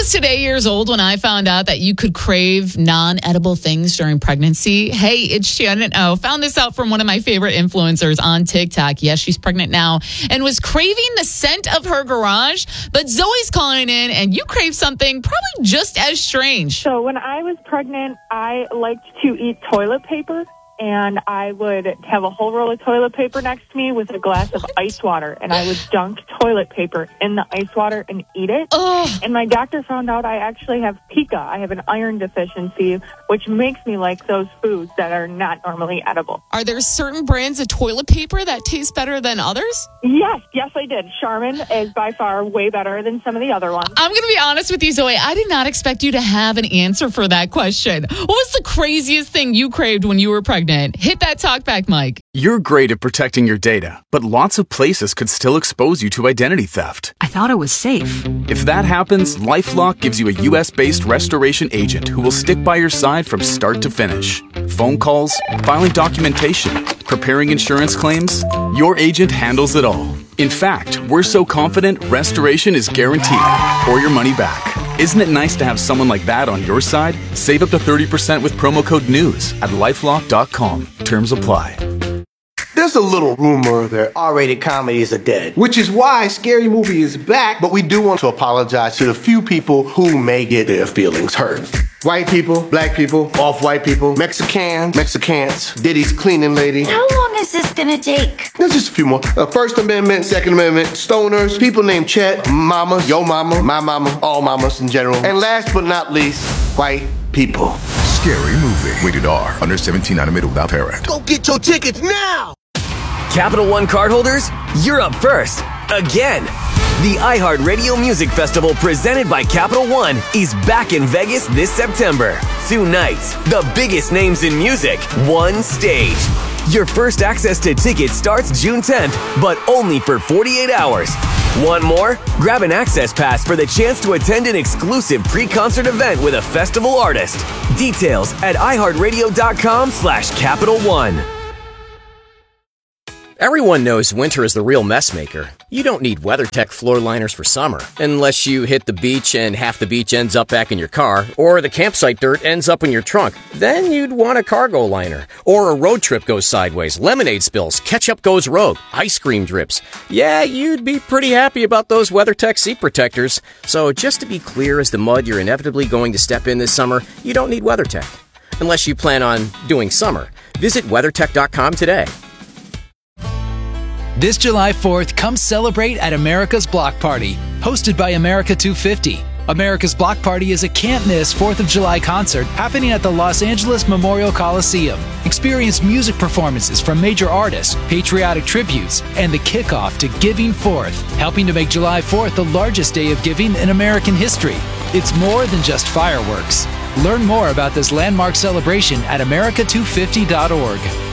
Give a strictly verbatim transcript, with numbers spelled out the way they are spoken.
was today years old when I found out that you could crave non-edible things during pregnancy. Hey, it's Shannon O. Found this out from one of my favorite influencers on TikTok. Yes, she's pregnant now and was craving the scent of her garage. But Zoe's calling in, and you crave something probably just as strange. So when I was pregnant, I liked to eat toilet paper. And I would have a whole roll of toilet paper next to me with a glass of ice water. And I would dunk toilet paper in the ice water and eat it. Oh. And my doctor found out I actually have pica. I have an iron deficiency, which makes me like those foods that are not normally edible. Are there certain brands of toilet paper that taste better than others? Yes, yes, I did. Charmin is by far way better than some of the other ones. I'm going to be honest with you, Zoe. I did not expect you to have an answer for that question. What was the craziest thing you craved when you were pregnant? Hit that talk back, Mike. You're great at protecting your data, but lots of places could still expose you to identity theft. I thought it was safe. If that happens, LifeLock gives you a U S-based restoration agent who will stick by your side from start to finish. Phone calls, filing documentation, preparing insurance claims, your agent handles it all. In fact, we're so confident restoration is guaranteed or your money back. Isn't it nice to have someone like that on your side? Save up to thirty percent with promo code NEWS at lifelock dot com. Terms apply. There's a little rumor that R-rated comedies are dead, which is why Scary Movie is back, but we do want to apologize to the few people who may get their feelings hurt. White people, black people, off-white people, Mexicans, Mexicans, Diddy's cleaning lady. How long is this gonna take? There's just a few more. Uh, First Amendment, Second Amendment, stoners, people named Chet, mama, yo mama, my mama, all mamas in general. And last but not least, white people. Scary Movie. Rated R. Under seventeen, not admitted without parent. Go get your tickets now! Capital One cardholders, you're up first. Again. The iHeartRadio Music Festival presented by Capital One is back in Vegas this September. Two nights, the biggest names in music, one stage. Your first access to tickets starts June tenth, but only for forty-eight hours. Want more? Grab an access pass for the chance to attend an exclusive pre-concert event with a festival artist. Details at iHeartRadio.com slash Capital One. Everyone knows winter is the real mess maker. You don't need WeatherTech floor liners for summer, unless you hit the beach and half the beach ends up back in your car, or the campsite dirt ends up in your trunk. Then you'd want a cargo liner. Or a road trip goes sideways, lemonade spills, ketchup goes rogue, ice cream drips. Yeah, you'd be pretty happy about those WeatherTech seat protectors. So just to be clear as the mud you're inevitably going to step in this summer, you don't need WeatherTech. Unless you plan on doing summer. Visit WeatherTech dot com today. This July fourth, come celebrate at America's Block Party, hosted by America two fifty. America's Block Party is a can't-miss fourth of July concert happening at the Los Angeles Memorial Coliseum. Experience music performances from major artists, patriotic tributes, and the kickoff to Giving Fourth, helping to make July fourth the largest day of giving in American history. It's more than just fireworks. Learn more about this landmark celebration at America two fifty dot org.